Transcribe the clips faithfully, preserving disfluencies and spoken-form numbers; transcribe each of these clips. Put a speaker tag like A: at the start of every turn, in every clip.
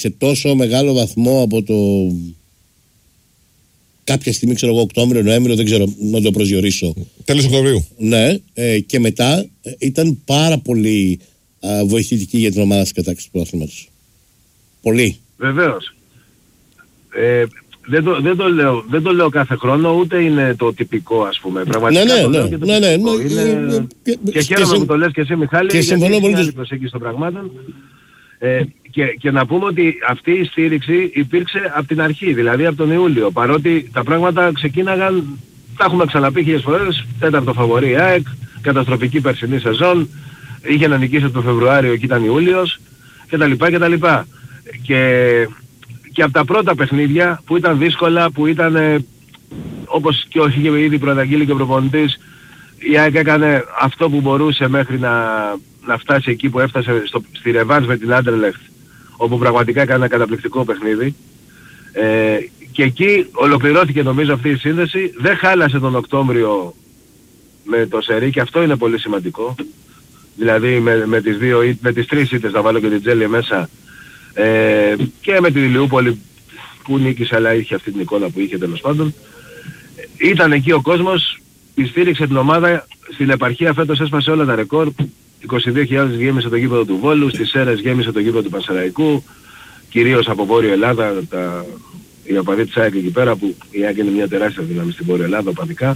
A: σε τόσο μεγάλο βαθμό από το κάποια στιγμή, ξέρω εγώ, Οκτώβριο, Νοέμβριο, δεν ξέρω να το προσδιορίσω.
B: Τέλος Οκτωβρίου.
A: Ναι, ε, και μετά ε, ήταν πάρα πολύ α, βοηθητική για την ομάδα στην κατάκτηση του πρωταθλήματος. Πολύ.
C: Βεβαίως. Ε, δεν, το, δεν, το λέω, δεν το λέω κάθε χρόνο, ούτε είναι το τυπικό, ας πούμε. Πραγματικά
A: ναι, ναι,
C: το
A: ναι,
C: λέω και το
A: ναι, ναι,
C: τυπικό.
A: Ναι,
C: είναι...
A: ναι, ναι,
C: και, και, και χαίρομαι που το λες και εσύ, Μιχάλη,
A: και
C: γιατί
A: συμφωνώ πολύ.
C: είναι άλλη προσέγγιση των πραγμάτων. Ε, και, και να πούμε ότι αυτή η στήριξη υπήρξε από την αρχή, δηλαδή από τον Ιούλιο. Παρότι τα πράγματα ξεκίναγαν, τα έχουμε ξαναπεί χίλιες φορές, τέταρτο φαβορί ΑΕΚ, καταστροφική περσινή σεζόν, είχε να νικήσει το Φεβρουάριο και ήταν Ιούλιος, κτλ. κτλ. Και, και από τα πρώτα παιχνίδια που ήταν δύσκολα, που ήταν ε, όπως και όχι ήδη προαναγγείλει και ο προπονητής, η ΑΕΚ έκανε αυτό που μπορούσε μέχρι να, να φτάσει εκεί που έφτασε στο, στη ρεβάνς με την Άντερλεχτ, όπου πραγματικά έκανε ένα καταπληκτικό παιχνίδι. Ε, και εκεί ολοκληρώθηκε νομίζω αυτή η σύνδεση, δεν χάλασε τον Οκτώβριο με το σερί και αυτό είναι πολύ σημαντικό. Δηλαδή με, με τις δύο, με τις τρεις ήττες, να βάλω και την Τζέλια μέσα, ε, και με τη Λιούπολη που νίκησε αλλά είχε αυτή την εικόνα που είχε τέλος πάντων. Ήταν εκεί ο κόσμος, τη στήριξε την ομάδα, στην επαρχία φέτος έσπασε όλα τα ρεκόρ, είκοσι δύο χιλιάδες γέμισε το γήπεδο του Βόλου, στις Σέρρες γέμισε το γήπεδο του Πανσεραϊκού, κυρίως από Βόρειο Ελλάδα, τα, οι οπαδοί της ΑΕΚ εκεί πέρα, που η ΑΕΚ είναι μια τεράστια δύναμη στην Βόρειο Ελλάδα οπαδικά.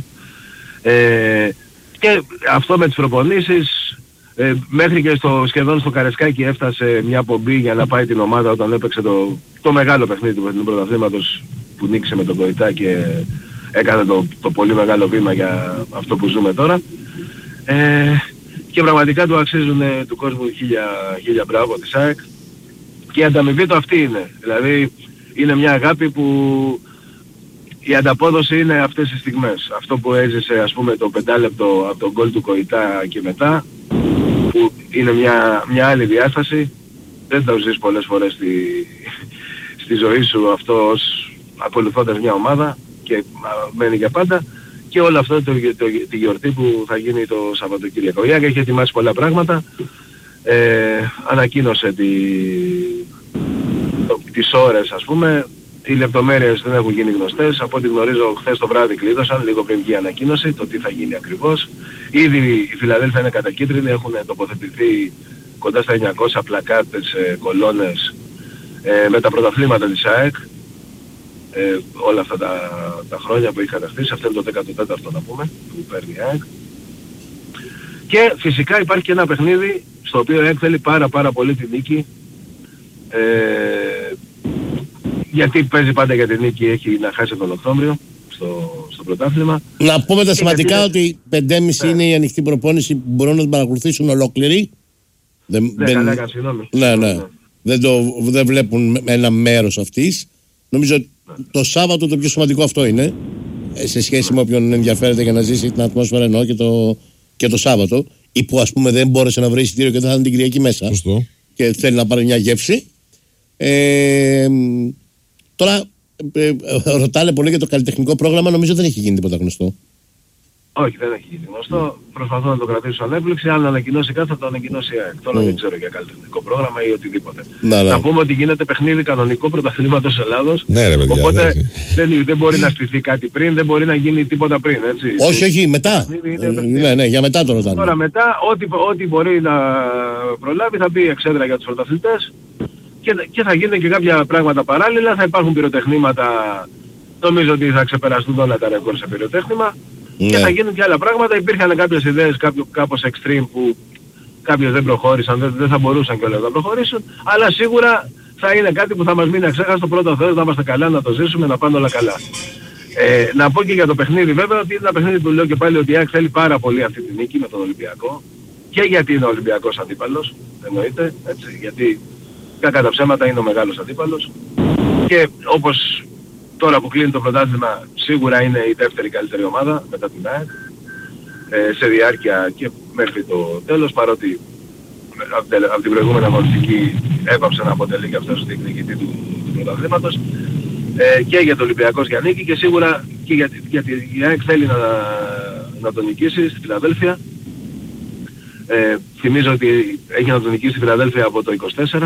C: Ε, και αυτό με τις προπονήσεις, ε, μέχρι και στο, σχεδόν στο Καρεσκάκι έφτασε μια πομπή για να πάει την ομάδα όταν έπαιξε το, το μεγάλο παιχνίδι του πρωταθλήματος που νίκησε με τον Κοϊτά και έκανε το, το πολύ μεγάλο βήμα για αυτό που ζούμε τώρα. Ε, και πραγματικά του αξίζουν ε, του κόσμου χίλια, χίλια μπράβο της ΑΕΚ. Και η ανταμοιβή του αυτή είναι. Δηλαδή είναι μια αγάπη που η ανταπόδοση είναι αυτές τις στιγμές. Αυτό που έζησε ας πούμε το πεντάλεπτο από τον γκολ του Κοϊτά και μετά, που είναι μια, μια άλλη διάσταση. Δεν το ζεις πολλές φορές στη, στη ζωή σου αυτό ως ακολουθώντας μια ομάδα και μένει για πάντα. Και όλο αυτό το, το, τη γιορτή που θα γίνει το Σαββατοκύριακο. Η ΑΕΚ έχει ετοιμάσει πολλά πράγματα. Ε, ανακοίνωσε τη, το, τις ώρες ας πούμε. Οι λεπτομέρειες δεν έχουν γίνει γνωστές. Από ό,τι γνωρίζω χθες το βράδυ κλείδωσαν, λίγο πριν βγει η ανακοίνωση, το τι θα γίνει ακριβώς. Ήδη η Φιλαδέλφια είναι κατακίτρινη, έχουν τοποθετηθεί κοντά στα εννιακόσια πλακάτες, ε, κολόνες ε, με τα πρωταθλήματα της ΑΕΚ. Ε, όλα αυτά τα, τα χρόνια που έχει καταστήσει, αυτό είναι το δέκατο τέταρτο να πούμε, που παίρνει η ΑΕΚ. Και φυσικά υπάρχει και ένα παιχνίδι στο οποίο η ΑΕΚ θέλει πάρα πάρα πολύ την νίκη. Ε, γιατί παίζει πάντα για την νίκη, έχει να χάσει τον Οκτώβριο στο, στο πρωτάθλημα.
A: Να πούμε τα σημαντικά
C: γιατί...
A: ότι πέντε και μισή ναι. είναι η ανοιχτή προπόνηση που μπορούν να την παρακολουθήσουν ολόκληρη. Δεν,
C: ναι,
A: δεν...
C: καλά, καλά, συγγνώμη.
A: Ναι, ναι. Δεν, το, δεν βλέπουν ένα μέρος αυτής. Νομίζω το Σάββατο το πιο σημαντικό αυτό είναι, σε σχέση με όποιον ενδιαφέρεται για να ζήσει την ατμόσφαιρα, εννοώ και το, και το Σάββατο, ή που ας πούμε δεν μπόρεσε να βρει εισιτήριο και δεν θα είναι την Κυριακή μέσα.
B: Σωστό. Και
A: θέλει να πάρει μια γεύση. Ε, τώρα ε, ε, ρωτάνε πολύ για το καλλιτεχνικό πρόγραμμα, νομίζω δεν έχει γίνει τίποτα γνωστό.
C: Όχι, δεν έχει γίνει γνωστό. Προσπαθώ να το κρατήσω ανέπληξη. Αν ανακοινώσει κάτι θα το ανακοινώσει η ΑΕΚ. Τώρα mm. δεν ξέρω για καλλιτεχνικό πρόγραμμα ή οτιδήποτε. Να, να. να πούμε ότι γίνεται παιχνίδι κανονικό πρωταθλήματος Ελλάδος.
B: Ναι, ρε, παιδιά,
C: οπότε
B: ναι.
C: δεν, δεν μπορεί να στηθεί κάτι πριν, δεν μπορεί να γίνει τίποτα πριν. Έτσι.
A: Όχι, όχι, μετά. Ε, ναι, ναι, για μετά το ρωτάνε.
C: Τώρα μετά, ό,τι, ό,τι μπορεί να προλάβει θα μπει εξέδρα για τους πρωταθλητές και, και θα γίνουν και κάποια πράγματα παράλληλα. Θα υπάρχουν πυροτεχνήματα. Νομίζω ότι θα ξεπεραστούν όλα τα ρεκόρ σε πυροτέχνημα. Ναι. Και θα γίνουν και άλλα πράγματα. Υπήρχαν κάποιες ιδέες κάποιο, κάπως extreme που κάποιες δεν προχώρησαν, δεν, δεν θα μπορούσαν κιόλας να προχωρήσουν. Αλλά σίγουρα θα είναι κάτι που θα μας μείνει αξέχαστο. Πρώτο Θεός να είμαστε καλά, να το ζήσουμε, να πάνε όλα καλά. Ε, να πω και για το παιχνίδι βέβαια ότι είναι ένα παιχνίδι που λέω και πάλι ότι η ΑΕΚ θέλει πάρα πολύ αυτή τη νίκη με τον Ολυμπιακό. Και γιατί είναι ο Ολυμπιακός αντίπαλος, εννοείται, έτσι, γιατί κακά τα ψέματα είναι ο μεγάλος αντίπαλος. Και όπως τώρα που κλείνει το πρωτάθλημα σίγουρα είναι η δεύτερη καλύτερη ομάδα μετά την ΑΕΚ ε, σε διάρκεια και μέχρι το τέλος, παρότι από, από την προηγούμενη αγωνιστική έπαψε να αποτελεί και αυτός την διεκδικητή του, του πρωταθλήματος ε, και για το Ολυμπιακός για νίκη και σίγουρα και γιατί, γιατί η ΑΕΚ θέλει να, να τον νικήσει στη Φιλαδέλφια. Ε, θυμίζω ότι έχει να τον νικήσει στη Φιλαδέλφια από το είκοσι τέσσερα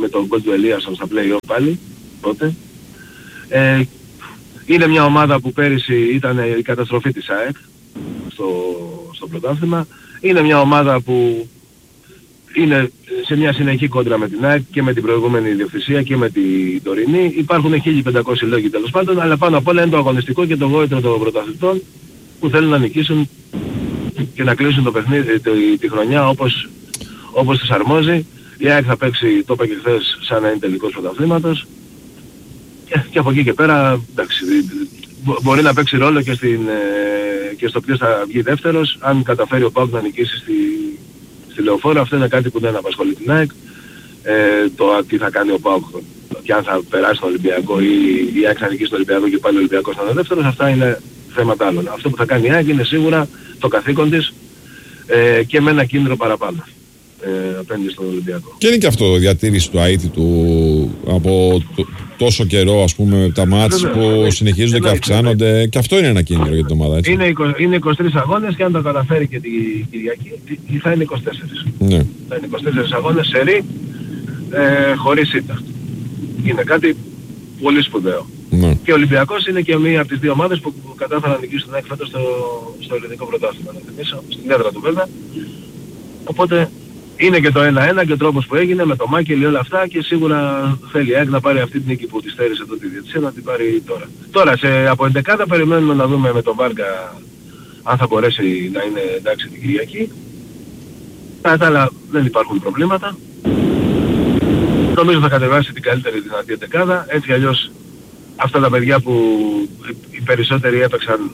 C: με τον γκολ του Ελίασον στα play-off πάλι, τότε. Ε, είναι μια ομάδα που πέρυσι ήταν η καταστροφή της ΑΕΚ στο, στο πρωτάθλημα. Είναι μια ομάδα που είναι σε μια συνεχή κόντρα με την ΑΕΚ και με την προηγούμενη ιδιοκτησία και με την τωρινή. Υπάρχουν χίλια πεντακόσιοι λόγοι τέλος πάντων, αλλά πάνω απ' όλα είναι το αγωνιστικό και το γόητρο των πρωταθλητών που θέλουν να νικήσουν και να κλείσουν το παιχνίδι τη, τη χρονιά όπως, όπως τους αρμόζει. Η ΑΕΚ θα παίξει, το είπα και χθες, σαν να είναι τελικός πρωταθλήματος. Και, και από εκεί και πέρα, εντάξει, μπορεί να παίξει ρόλο και, στην, ε, και στο ποιος θα βγει δεύτερος, αν καταφέρει ο ΠΑΟΚ να νικήσει στη, στη Λεωφόρο. Αυτό είναι κάτι που δεν απασχολεί την ΑΕΚ. Ε, το τι θα κάνει ο ΠΑΟΚ και αν θα περάσει τον Ολυμπιακό ή η ΑΕΚ θα νικήσει τον Ολυμπιακό και πάλι ο Ολυμπιακός θα είναι δεύτερος, αυτά είναι θέματα άλλων. Αυτό που θα κάνει η ΑΕΚ είναι σίγουρα το καθήκον της ε, και με ένα κίνδυνο παραπάνω ε, απέναντι στον Ολυμπιακό.
B: Και είναι και αυτό η διατήρηση του ΑΕΤ του από το, τόσο καιρό, ας πούμε, τα μάτς που ε, συνεχίζονται ε, και αυξάνονται ε, και αυτό είναι ένα κίνδυνο για την ομάδα, έτσι.
C: Είναι, είναι είκοσι τρεις αγώνες και αν τα καταφέρει και την Κυριακή θα είναι είκοσι τέσσερις.
B: Ναι.
C: Θα είναι είκοσι τέσσερις αγώνες σερί ε, χωρίς ήττα. Είναι κάτι πολύ σπουδαίο.
B: Ναι.
C: Και ο Ολυμπιακός είναι και μία από τις δύο ομάδες που κατάφεραν να νικήσουν την ΑΕΚ φέτος στο, στο ελληνικό πρωτάθλημα. Να θυμίσω, στην έδρα του βέβαια. Οπότε είναι και το ένα ένα και ο τρόπος που έγινε με το Μάκελ όλα αυτά και σίγουρα θέλει η ΑΕΚ να πάρει αυτή την νίκη που της στέρισε τότε η διετησία να την πάρει τώρα. Τώρα σε, από εντεκάδα περιμένουμε να δούμε με τον Βάρκα αν θα μπορέσει να είναι εντάξει την Κυριακή. Κατά άλλα δεν υπάρχουν προβλήματα. Νομίζω θα κατεβάσει την καλύτερη δυνατή εντεκάδα. Έτσι κι αλλιώς αυτά τα παιδιά που οι περισσότεροι έπαιξαν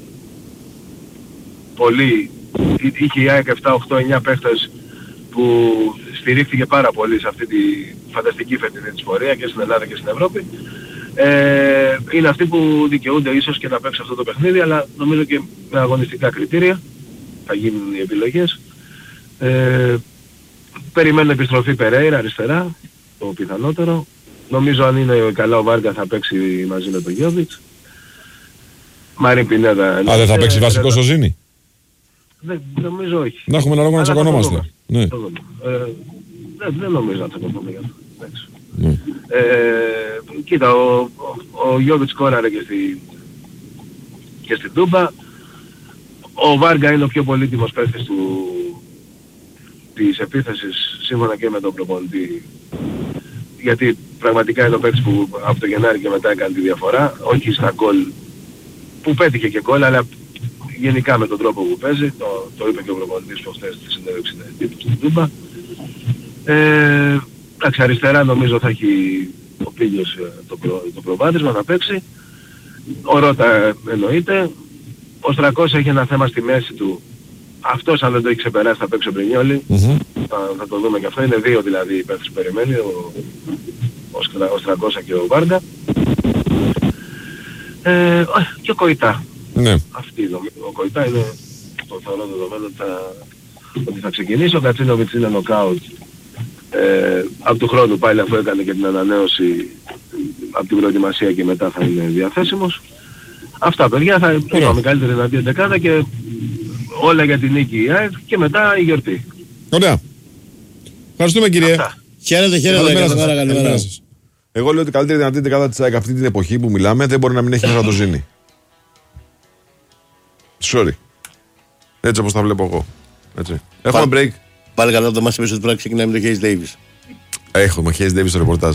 C: πολύ, είχε η ΑΕΚ επτά, οκτώ, εννιά παίχτες που στηρίχθηκε πάρα πολύ σε αυτή τη φανταστική φετινή της πορεία και στην Ελλάδα και στην Ευρώπη. Ε, είναι αυτοί που δικαιούνται ίσως και να παίξουν αυτό το παιχνίδι, αλλά νομίζω και με αγωνιστικά κριτήρια θα γίνουν οι επιλογές. Ε, περιμένω επιστροφή Περέιρα αριστερά, το πιθανότερο. Νομίζω αν είναι καλά ο Βάρκα θα παίξει μαζί με τον Γιώβιτς. Μάριν Πινέδα.
B: Α, δεν θα παίξει βασικός ο Ζήνη.
C: Δεν νομίζω όχι.
B: Να έχουμε ένα λόγο να τσακωνόμαστε. Ναι.
C: Ε, δεν, δεν νομίζω να τσακωνόμαστε για αυτό.
B: Ναι.
C: Ε, κοίτα, ο, ο, ο Γιώβιτς κόραρε και, στη, και στην Τούμπα. Ο Βάρκα είναι ο πιο πολύτιμος παίκτης του, της επίθεσης σύμφωνα και με τον προπονητή. Γιατί πραγματικά είναι ο παίκτης που από το Γενάρη και μετά έκανε τη διαφορά. Όχι στα γκολ που πέτυχε και γκολ, αλλά γενικά με τον τρόπο που παίζει. Το, το είπε και ο προπονητής που χθες στη συνέντευξη τύπου στην Τούμπα. Ε, εντάξει, αριστερά νομίζω θα έχει ο Πίλιος το, προ, το προβάδισμα να παίξει. Ο Ρώτα εννοείται. Ο Στρακός έχει ένα θέμα στη μέση του. Αυτός αν δεν το έχει ξεπεράσει θα παίξει ο Μπρινιόλι. Mm-hmm. Θα, θα το δούμε και αυτό. Είναι δύο δηλαδή οι παίκτες που περιμένει. Ο, ο, Στρα, ο Στρακόσα και ο Βάρντα. Ε, και ο Κοϊτά.
B: Ναι.
C: Αυτή νομίζω. Ο Κοϊτά είναι το θεωρώ δεδομένο ότι θα, ότι θα ξεκινήσει. Ο Κατσίνοβιτς είναι νοκάουτ. Ε, από του χρόνου πάλι αφού έκανε και την ανανέωση από την προετοιμασία και μετά θα είναι διαθέσιμος. Αυτά παιδιά θα είναι με καλύτερη δυνατή εντεκάδα και όλα για την νίκη η ΑΕΚ και μετά η γιορτή.
B: Ωραία. Ευχαριστούμε κύριε.
C: Αυτά.
A: Χαίρετε, χαίρετε. Καλημέρα, καλημέρα.
B: Εγώ λέω ότι η καλύτερη δυνατή εντεκάδα της ΑΕΚ αυτή την εποχή που μιλάμε δεν μπορεί να μην έχει μέσα το Ζήνη. Sorry. Έτσι όπως τα βλέπω εγώ. Έτσι. Έχουμε break.
A: Πάλι καλά το μας είπες ότι πρέπει να ξεκινάει με το Hayes Davis.
B: Έχουμε Hayes Davis στο ρεπορτάζ.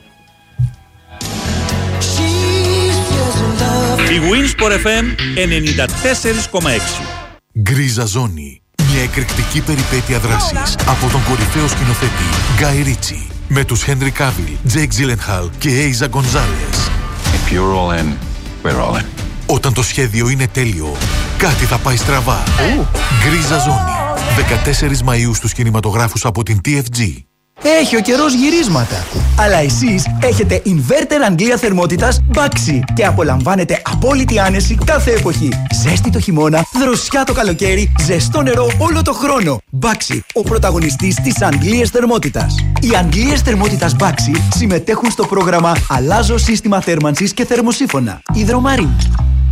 D: Η Winsport εφ εμ ενενήντα τέσσερα κόμμα έξι.
E: Γκρίζα Ζώνη. Μια εκρηκτική περιπέτεια δράσης από τον κορυφαίο σκηνοθέτη Γκάι Ρίτσι με τους Χένρι Κάβιλ, Τζέικ Τζίλενχαλ και Έιζα Γκονζάλες.
F: If you're all in, we're all in.
E: Όταν το σχέδιο είναι τέλειο, κάτι θα πάει στραβά. Γκρίζα Ζώνη. δεκατέσσερις Μαΐου στους κινηματογράφους από την τι εφ τζι.
G: Έχει ο καιρός γυρίσματα. Αλλά εσείς έχετε inverter Αγγλία θερμότητας Baxi και απολαμβάνετε απόλυτη άνεση κάθε εποχή. Ζέστη το χειμώνα, δροσιά το καλοκαίρι, ζεστό νερό όλο το χρόνο. Baxi, ο πρωταγωνιστής της Αγγλίας θερμότητας. Οι Αγγλίες θερμότητας Baxi συμμετέχουν στο πρόγραμμα Αλλάζω σύστημα θέρμανσης και θερμοσύφωνα. Υδρομαρίν.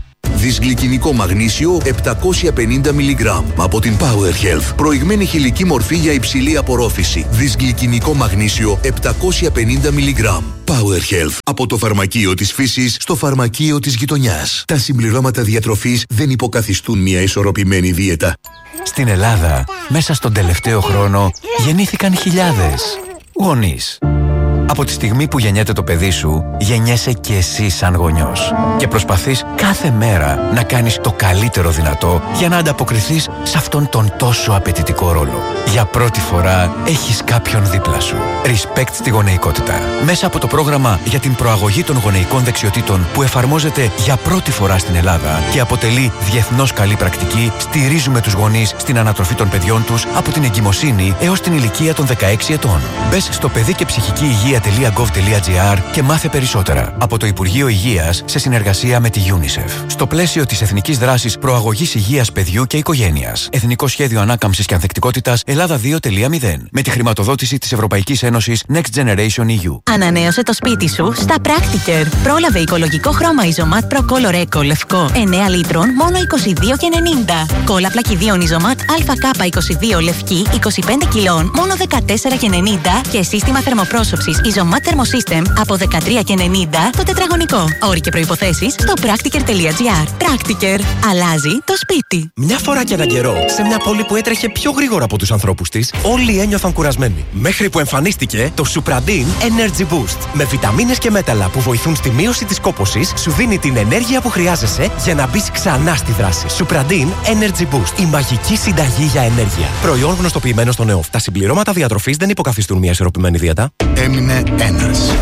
H: Δυσγλυκινικό μαγνήσιο επτακόσια πενήντα μιλιγκράμμ από την Power Health. Προηγμένη χηλική μορφή για υψηλή απορρόφηση. Δυσγλυκινικό μαγνήσιο επτακόσια πενήντα μιλιγκράμμ. Power Health. Από το φαρμακείο της φύσης στο φαρμακείο της γειτονιάς. Τα συμπληρώματα διατροφής δεν υποκαθιστούν μια ισορροπημένη δίαιτα.
I: Στην Ελλάδα, μέσα στον τελευταίο χρόνο, γεννήθηκαν χιλιάδες γονείς. Από τη στιγμή που γεννιέται το παιδί σου, γεννιέσαι και εσύ σαν γονιός. Και προσπαθείς κάθε μέρα να κάνεις το καλύτερο δυνατό για να ανταποκριθείς σε αυτόν τον τόσο απαιτητικό ρόλο. Για πρώτη φορά έχεις κάποιον δίπλα σου. Respect στη γονεϊκότητα. Μέσα από το πρόγραμμα για την προαγωγή των γονεϊκών δεξιοτήτων που εφαρμόζεται για πρώτη φορά στην Ελλάδα και αποτελεί διεθνώς καλή πρακτική, στηρίζουμε τους γονείς στην ανατροφή των παιδιών τους από την εγκυμοσύνη έως την ηλικία των δεκαέξι ετών. Μπες στο παιδί και ψυχική υγεία τελεία gov τελεία gr και μάθε περισσότερα. Από το Υπουργείο Υγείας σε συνεργασία με τη UNICEF. Στο πλαίσιο της Εθνικής Δράσης Προαγωγής Υγείας Παιδιού και Οικογένειας. Εθνικό Σχέδιο Ανάκαμψης και Ανθεκτικότητας Ελλάδα δύο τελεία μηδέν. Με τη χρηματοδότηση της Ευρωπαϊκής Ένωσης Next Generation ι γιου.
J: Ανανέωσε το σπίτι σου στα Practiker. Πρόλαβε οικολογικό χρώμα Isomat Pro Color Eco λευκό εννέα λίτρων μόνο είκοσι δύο και ενενήντα. Κόλλα πλακιδίων Isomat Α Κ είκοσι δύο λευκή είκοσι πέντε κιλών μόνο δεκατέσσερα και ενενήντα και σύστημα θερμοπρόσωψης Isomat Thermosystem από δεκατρία και ενενήντα το τετραγωνικό. Όροι και προϋποθέσεις στο practiker τελεία gr. Practiker. Αλλάζει το σπίτι.
K: Μια φορά και έναν καιρό, σε μια πόλη που έτρεχε πιο γρήγορα από τους ανθρώπους της, όλοι ένιωθαν κουρασμένοι. Μέχρι που εμφανίστηκε το Supradin Energy Boost. Με βιταμίνες και μέταλλα που βοηθούν στη μείωση της κόπωσης, σου δίνει την ενέργεια που χρειάζεσαι για να μπεις ξανά στη δράση. Supradin Energy Boost. Η μαγική συνταγή για ενέργεια. Προϊόν γνωστοποιημένο στον ΕΟΦ. Τα συμπληρώματα διατροφής δεν υποκαθιστούν μια ισορροπημένη δίαιτα.
L: Έμεινε ένας.
M: Ε,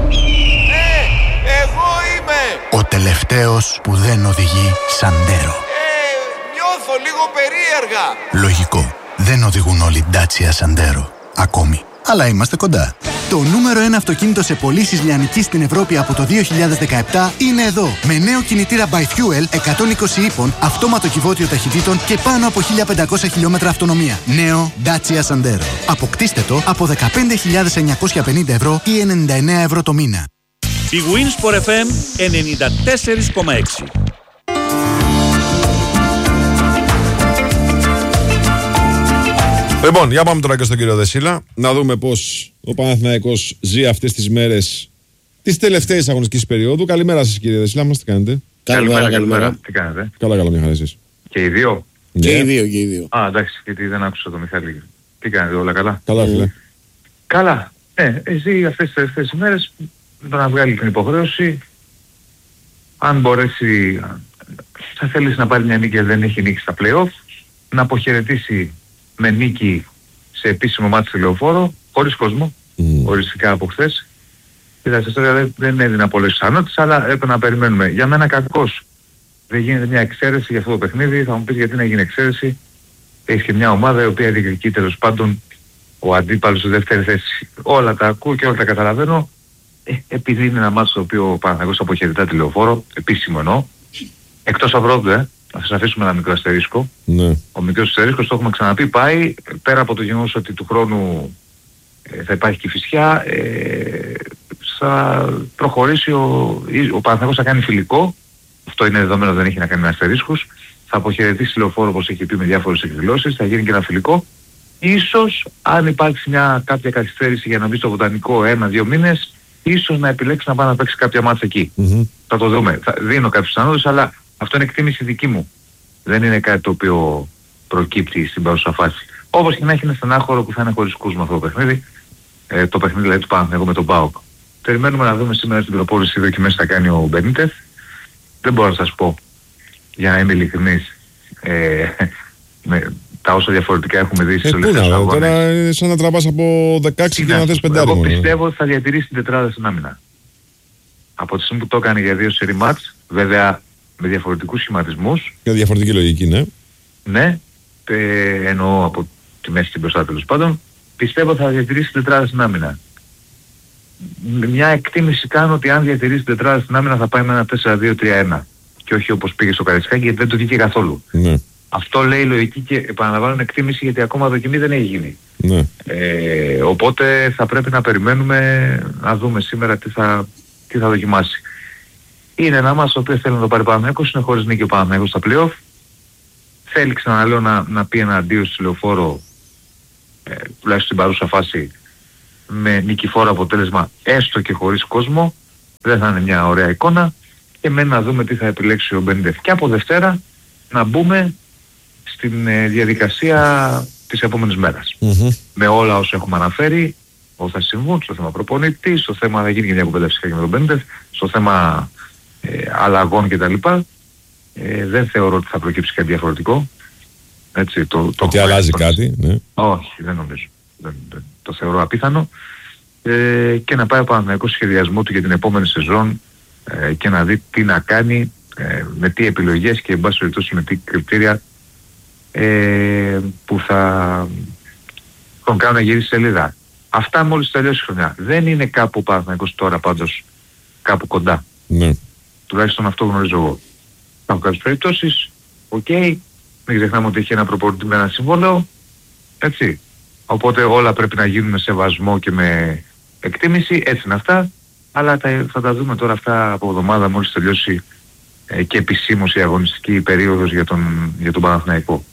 M: εγώ είμαι!
L: Ο τελευταίος που δεν οδηγεί Σαντέρο.
M: Ε, νιώθω λίγο περίεργα.
L: Λογικό. Δεν οδηγούν όλοι Dacia Sandero. Ακόμη. Αλλά είμαστε κοντά. Το νούμερο ένα αυτοκίνητο σε πωλήσεις λιανικής στην Ευρώπη από το δύο χιλιάδες δεκαεπτά είναι εδώ. Με νέο κινητήρα by Fuel εκατόν είκοσι ύπων, αυτόματο κυβότιο ταχυτήτων και πάνω από χίλια πεντακόσια χιλιόμετρα αυτονομία. Νέο Dacia Sandero. Αποκτήστε το από δεκαπέντε χιλιάδες εννιακόσια πενήντα ευρώ ή ενενήντα εννέα ευρώ το μήνα.
D: Η Winsport εφ εμ ενενήντα τέσσερα κόμμα έξι.
B: Λοιπόν, για πάμε τώρα και στον κύριο Δεσίλα, να δούμε πώς ο Παναθηναϊκός ζει αυτές τις μέρες της τελευταίας αγωνιστικής περίοδου. Καλημέρα σας κύριε Δεσίλα, μας τι κάνετε?
C: Καλημέρα, καλημέρα. Τι κάνετε?
B: Καλά, καλά, μια χαρά εσείς.
C: Και οι δύο?
A: Και οι δύο, και οι δύο.
C: Α, εντάξει, γιατί δεν άκουσα τον Μιχάλη. Τι κάνετε, όλα καλά?
B: Καλά, φίλε.
C: Καλά. Ναι, εσύ αυτές τις τελευταίες ημέρες να βγάλει την υποχρέωση. Αν μπορέσει, θα θέλεις να πάρει μια νίκη, δεν έχει νίκη στα play-off, να αποχαιρετήσει με νίκη σε επίσημο μάτι στη Λεωφόρο, χωρίς κόσμο, mm. οριστικά από χθες. Κοίταξε, τώρα δεν, δεν έδινα πολλές πιθανότητες, αλλά έπρεπε να περιμένουμε. Για μένα κακώς. Δεν γίνεται μια εξαίρεση για αυτό το παιχνίδι. Θα μου πεις γιατί να γίνει εξαίρεση. Έχεις και μια ομάδα η οποία διεκδικεί τέλος πάντων ο αντίπαλος στη δεύτερη θέση. Όλα τα ακούω και όλα τα καταλαβαίνω. Ε, επειδή είναι ένα μάτι στο οποίο ο Παναθηναϊκός αποχαιρετά τη Λεωφόρο, επίσημο εννοώ, εκτός Αυρόντου, ε. Θα σας αφήσουμε ένα μικρό αστερίσκο. Ναι. Ο μικρός αστερίσκος, το έχουμε ξαναπεί, πάει πέρα από το γεγονός ότι του χρόνου ε, θα υπάρχει και φυσιά, ε, θα προχωρήσει ο, ο Παναθηναϊκός θα κάνει φιλικό. Αυτό είναι δεδομένο, δεν έχει να κάνει με αστερίσκους. Θα αποχαιρετήσει Λεωφόρο όπως έχει πει με διάφορες εκδηλώσεις, θα γίνει και ένα φιλικό. Ίσως αν υπάρξει μια κάποια καθυστέρηση για να μπει στο βοτανικό ένα-δύο μήνες, ίσως να επιλέξει να πάει να παίξει κάποια μάτσα εκεί. Mm-hmm. Θα το δούμε. Θα δίνω κάποιους πιθανότητες, αλλά αυτό είναι εκτίμηση δική μου. Δεν είναι κάτι το οποίο προκύπτει στην παρούσα φάση. Όπως και να έχει ένα στενάχωρο που θα είναι χωρίς κόσμο αυτό το παιχνίδι. Ε, το παιχνίδι δηλαδή του Παναθηναϊκού με τον ΠΑΟΚ. Περιμένουμε να δούμε σήμερα στην προπόνηση τι δοκιμές θα κάνει ο Μπενίτεθ. Δεν μπορώ να σας πω, για να είμαι ειλικρινής, ε, με τα όσα διαφορετικά έχουμε δει στις τελευταίες αγώνες.
B: Τώρα είναι σαν να τραβάς από δεκαέξι και να θες πεντάρι.
C: Εγώ πιστεύω ότι θα διατηρήσει την τετράδα στην άμυνα. Από τη στιγμή που το έκανε για δύο σερί μάτς, βέβαια με διαφορετικούς σχηματισμούς.
B: Και διαφορετική λογική, ναι.
C: Ναι, ε, εννοώ από τη μέση και μπροστά τέλος πάντων. Πιστεύω θα διατηρήσει την τετράδα στην άμυνα. Μια εκτίμηση κάνω ότι αν διατηρήσει την τετράδα στην άμυνα θα πάει με ένα τέσσερα δύο τρία ένα. Και όχι όπως πήγε στο Καραϊσκάκι, γιατί δεν το βγήκε καθόλου. Ναι. Αυτό λέει η λογική και επαναλαμβάνω εκτίμηση γιατί ακόμα δοκιμή δεν έχει γίνει. Ναι. Ε, οπότε θα πρέπει να περιμένουμε να δούμε σήμερα τι θα, τι θα δοκιμάσει.
N: Είναι ένα μάτς το οποίο θέλει να το πάρει Παναθηναϊκός, είναι χωρίς νίκη ο Παναθηναϊκός στα play-off. Θέλει, ξαναλέω, να, να πει ένα αντίο στη Λεωφόρο, ε, τουλάχιστον στην παρούσα φάση, με νικηφόρο αποτέλεσμα, έστω και χωρίς κόσμο. Δεν θα είναι μια ωραία εικόνα. Και μένει να δούμε τι θα επιλέξει ο Μπενντεφ. Και από Δευτέρα να μπούμε στην ε, διαδικασία της επόμενης μέρας. Mm-hmm. Με όλα όσα έχουμε αναφέρει, ό,τι θα συμβούν, στο θέμα προπονητή, στο θέμα, θα γίνει και μια κουβέντα φυσικά και με τον Μπενντεφ, στο θέμα ε, αλλαγών κτλ. Ε, δεν θεωρώ ότι θα προκύψει κάτι διαφορετικό. Έτσι, το, το
B: ότι αλλάζει κάτι, ναι.
N: Όχι, δεν νομίζω. Δεν, δεν, το θεωρώ απίθανο. Ε, και να πάει ο Παναθηναϊκός σχεδιασμό του για την επόμενη σεζόν ε, και να δει τι να κάνει, ε, με τι επιλογές και εν πάση περιπτώσει με τι κριτήρια ε, που θα τον κάνουν να γυρίσει σελίδα. Αυτά μόλις τελειώσει η χρονιά. Δεν είναι κάπου ο Παναθηναϊκός τώρα πάντως κάπου κοντά.
B: Ναι.
N: Τουλάχιστον αυτό γνωρίζω εγώ. Υπάρχουν κάποιες περιπτώσεις, οκ, okay, μην ξεχνάμε ότι έχει ένα προπονητή με ένα συμβόλαιο, έτσι. Οπότε όλα πρέπει να γίνουν με σεβασμό και με εκτίμηση, έτσι είναι αυτά, αλλά τα, θα τα δούμε τώρα αυτά από εβδομάδα μόλις τελειώσει ε, και επισήμως η αγωνιστική περίοδος για τον, για τον Παναθηναϊκό.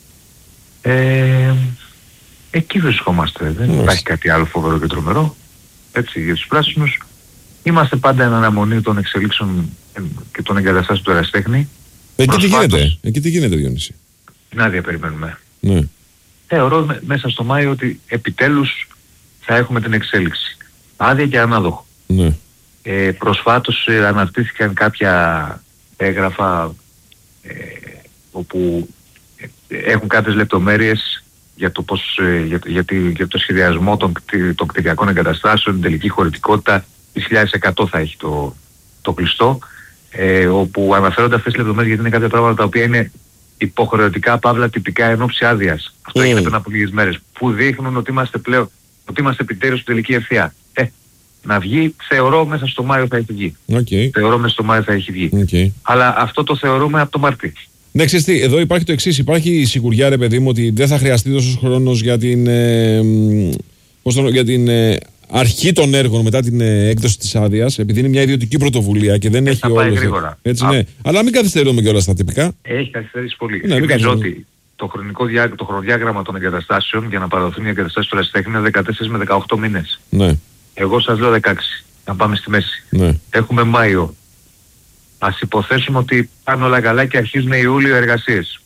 N: Ε, εκεί βρισκόμαστε, δεν yes. υπάρχει κάτι άλλο φοβερό και τρομερό, έτσι, για τους πράσινους. Είμαστε πάντα εν αναμονή των εξελίξεων και των εγκαταστάσεων του ερασιτέχνη.
B: Εκεί τι γίνεται, εκεί τι γίνεται Διονύση.
N: Την άδεια περιμένουμε.
B: Ναι.
N: Θεωρώ με, μέσα στο Μάιο ότι επιτέλους θα έχουμε την εξέλιξη. Άδεια και ανάδοχο.
B: Ναι.
N: Ε, προσφάτως ε, αναρτήθηκαν κάποια έγγραφα ε, όπου ε, έχουν κάποιες λεπτομέρειες για το, πώς, ε, για, για, τη, για το σχεδιασμό των, των κτηριακών εγκαταστάσεων, την τελική χωρητικότητα, τις χιλιάδες εκατό θα έχει το, το κλειστό, ε, όπου αναφέρονται αυτές τις λεπτομέρειες γιατί είναι κάποια πράγματα τα οποία είναι υποχρεωτικά παύλα τυπικά εν ώψη άδειας. Αυτό έγινε πριν από λίγες μέρες. Που δείχνουν ότι είμαστε πλέον, ότι είμαστε επιτέλους στην τελική ευθεία. Ε, να βγει, θεωρώ μέσα στο Μάιο θα έχει βγει.
B: Okay.
N: Θεωρώ μέσα στο Μάιο θα έχει βγει.
B: Okay.
N: Αλλά αυτό το θεωρούμε από το Μάρτι.
B: Ναι, ξέρεις τι, εδώ υπάρχει το εξής. Υπάρχει η σιγουριά, ρε παιδί μου, ότι δεν θα χρειαστεί τόσος χρόνος για την, ε, πώς το, για την ε, αρχή των έργων μετά την ε, έκδοση της άδειας, επειδή είναι μια ιδιωτική πρωτοβουλία και δεν
N: ε,
B: έχει όλο. Έτσι, ναι. Αλλά μην καθυστερούμε κιόλας στα τυπικά.
N: Έχει καθυστερήσει πολύ.
B: Ναι,
N: Θυμίζω ότι το, χρονικό διά, το χρονοδιάγραμμα των εγκαταστάσεων για να παραδοθούν οι εγκαταστάσεις του ερασιτέχνη είναι δεκατέσσερις με δεκαοκτώ μήνες.
B: Ναι.
N: Εγώ σας λέω δεκαέξι. Να πάμε στη μέση.
B: Ναι.
N: Έχουμε Μάιο. Ας υποθέσουμε ότι πάνε όλα καλά και αρχίζουν Ιούλιο εργασίες.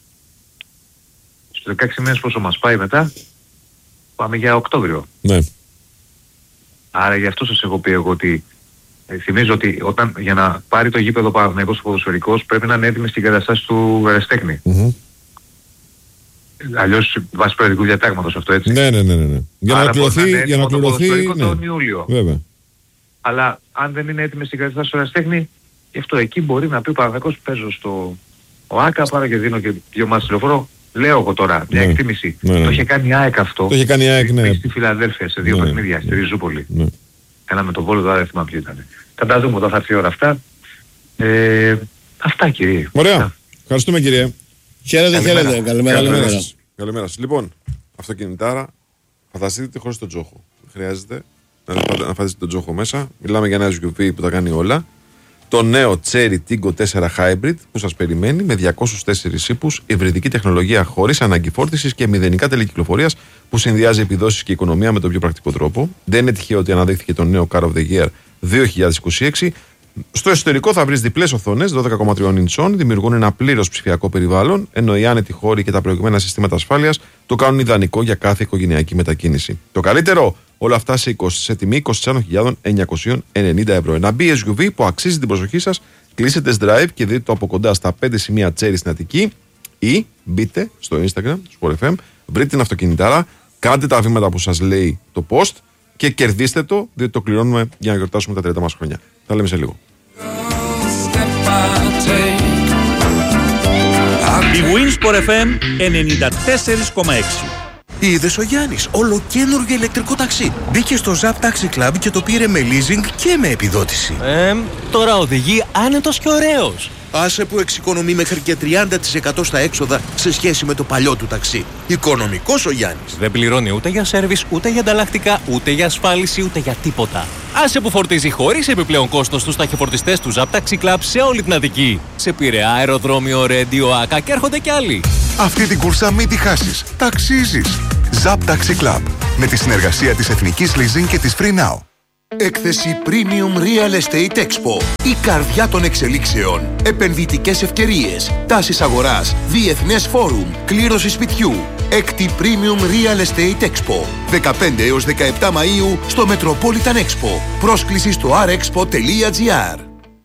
N: Στους δεκαέξι μήνες πόσο μας πάει μετά, πάμε για Οκτώβριο.
B: Ναι.
N: Άρα γι' αυτό σας έχω πει εγώ ότι ε, θυμίζω ότι όταν, για να πάρει το γήπεδο Παναθηναϊκός ποδοσφαιρικός πρέπει να είναι έτοιμη στην καταστάση του ερασιτέχνη.
B: Mm-hmm.
N: Αλλιώς βάσει προεδρικού διατάγματος αυτό, έτσι.
B: Ναι, ναι, ναι, ναι. Για
N: άρα
B: να κληρωθεί, για να κληρωθεί,
N: ναι.
B: τον
N: Ιούλιο.
B: Βέβαια.
N: Αλλά αν δεν είναι έτοιμη στην κατάσταση του ερασιτέχνη, γι' αυτό εκεί μπορεί να πει ο Παναθηναϊκός παίζω στο ΟΑΚΑ, πάρω και δίνω και δύο μάτς τηλεφόρο. Λέω εγώ τώρα, μια ναι. εκτίμηση.
B: Ναι, ναι.
N: Το είχε κάνει η ΑΕΚ αυτό.
B: Το είχε κάνει η ΑΕΚ, ναι.
N: Στη Φιλαδέλφια, σε δύο
B: ναι.
N: παιχνίδια, στη Ριζούπολη.
B: Ναι.
N: Ένα με τον Βόλο, τώρα δεν θυμάμαι ποιο ήταν. Θα τα δούμε όταν θα έρθει η ώρα αυτά. Ε, αυτά κύριε.
B: Ωραία.
N: Αυτά.
B: Ευχαριστούμε κύριε.
A: Χαίρετε, χαίρετε. Καλημέρα.
B: Καλημέρα σας. Καλημέρα σας. Λοιπόν, αυτοκινητάρα, φανταστείτε χωρίς τον τζόχο. Χρειάζεται να, να φανταστείτε τον τζόχο μέσα. Μιλάμε για ένα ες γιου βι που τα κάνει όλα. Το νέο Cherry Tiggo τέσσερα Hybrid που σας περιμένει με διακόσιους τέσσερις ύπους, υβριδική τεχνολογία χωρίς ανάγκη φόρτισης και μηδενικά τέλη κυκλοφορίας που συνδυάζει επιδόσεις και οικονομία με τον πιο πρακτικό τρόπο. Δεν είναι τυχαίο ότι αναδείχθηκε το νέο Car of the Year δύο χιλιάδες είκοσι έξι. Στο εσωτερικό θα βρεις διπλές οθόνες δώδεκα κόμμα τρία ιντσών, δημιουργούν ένα πλήρως ψηφιακό περιβάλλον, ενώ οι άνετοι χώροι και τα προηγούμενα συστήματα ασφάλειας το κάνουν ιδανικό για κάθε οικογενειακή μετακίνηση. Το καλύτερο, όλα αυτά σε, είκοσι, σε τιμή είκοσι ένα χιλιάδες εννιακόσια ενενήντα ευρώ. Ένα μπι ες γιου βι που αξίζει την προσοχή σας. Κλείστε test drive και δείτε το από κοντά στα πέντε σημεία Cherry στην Αττική ή μπείτε στο Instagram, στο Sport εφ εμ, βρείτε την αυτοκινητάρα, κάντε τα βήματα που σας λέει το post και κερδίστε το, διότι το κληρώνουμε για να γιορτάσουμε τα τριάντα μας χρόνια. Θα λέμε σε λίγο.
D: Η Winsport εφ εμ ενενήντα τέσσερα κόμμα έξι.
O: Είδες ο Γιάννης, ολοκαίνουργιο ηλεκτρικό ταξί. Μπήκε στο Zap Taxi Club και το πήρε με leasing και με επιδότηση.
K: Ε, τώρα οδηγεί άνετος και ωραίος.
O: Άσε που εξοικονομεί μέχρι και τριάντα τοις εκατό στα έξοδα σε σχέση με το παλιό του ταξί. Οικονομικός ο Γιάννης.
K: Δεν πληρώνει ούτε για σέρβις, ούτε για ανταλλακτικά, ούτε για ασφάλιση, ούτε για τίποτα. Άσε που φορτίζει χωρίς επιπλέον κόστος στους ταχυφορτιστές του Zap Taxi Club σε όλη την Αττική. Σε Πειραιά, αεροδρόμιο, Ρέντιο, Άκα και έρχονται κι άλλοι.
P: Αυτή την κούρσα μην τη χάσεις. Ταξίζεις. Zap Taxi Club. Με τη συνεργασία της Εθνικής Leasing και της Free Now.
H: Έκθεση Premium Real Estate Expo. Η καρδιά των εξελίξεων. Επενδυτικές ευκαιρίες. Τάσεις αγοράς. Διεθνές φόρουμ. Κλήρωση σπιτιού. Έκτη Premium Real Estate Expo. δεκαπέντε έως δεκαεπτά Μαΐου στο Metropolitan Expo. Πρόσκληση στο αρ εξπο τελεία τζι αρ.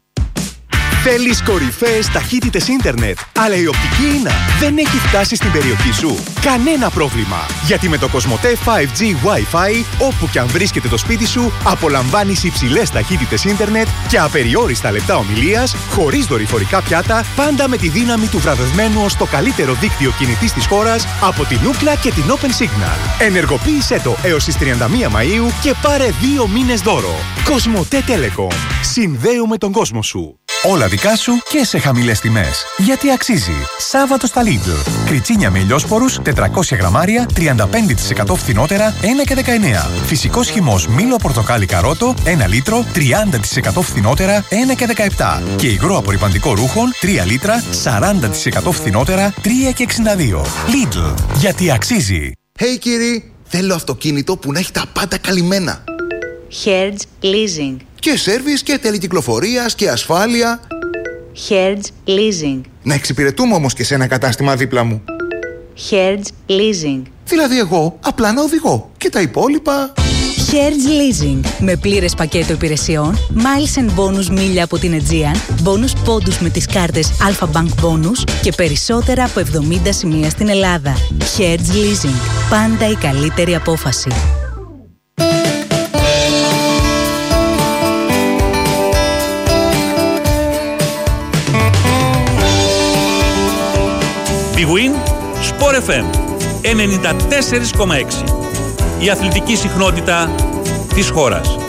Q: Θέλεις κορυφαίες ταχύτητες ίντερνετ, αλλά η οπτική ίνα δεν έχει φτάσει στην περιοχή σου? Κανένα πρόβλημα, γιατί με το Κοσμοτέ φάιβ τζι Wi-Fi, όπου και αν βρίσκεται το σπίτι σου, απολαμβάνεις υψηλές ταχύτητες ίντερνετ και απεριόριστα λεπτά ομιλίας, χωρίς δορυφορικά πιάτα, πάντα με τη δύναμη του βραβευμένου ως το καλύτερο δίκτυο κινητής της χώρας από την Ookla και την Open Signal. Ενεργοποίησέ το έως τις τριάντα μία Μαΐου και πάρε δύο μήνες δώρο. Κοσμοτέ Telecom. Συνδέουμε τον κόσμο σου.
R: Όλα δικά σου και σε χαμηλές τιμές. Γιατί αξίζει. Σάββατο στα Lidl. Κριτσίνια με ηλιόσπορους τετρακόσια γραμμάρια, τριάντα πέντε τοις εκατό φθηνότερα, ένα και δεκαεννέα. Φυσικός χυμός μήλο πορτοκάλι καρότο, ένα λίτρο, τριάντα τοις εκατό φθηνότερα, ένα και δεκαεπτά. Και υγρό απορρυπαντικό ρούχων, τρία λίτρα, σαράντα τοις εκατό φθηνότερα, τρία και εξήντα δύο. Lidl. Γιατί αξίζει.
S: Hey κύριοι, θέλω αυτοκίνητο που να έχει τα πάντα καλυμμένα.
T: Hertz Leasing.
S: Και σέρβις και τελεκυκλοφορίας και ασφάλεια.
T: Hertz Leasing.
S: Να εξυπηρετούμε όμως και σε ένα κατάστημα δίπλα μου.
T: Hertz Leasing.
S: Δηλαδή εγώ απλά να οδηγώ και τα υπόλοιπα...
T: Hertz Leasing. Με πλήρες πακέτο υπηρεσιών, miles and bonus μίλια από την Aegean, bonus πόντους με τις κάρτες Alpha Bank Bonus και περισσότερα από εβδομήντα σημεία στην Ελλάδα. Hertz Leasing. Πάντα η καλύτερη απόφαση.
D: Big Win, Sport εφ εμ ενενήντα τέσσερα κόμμα έξι. Η αθλητική συχνότητα της χώρας.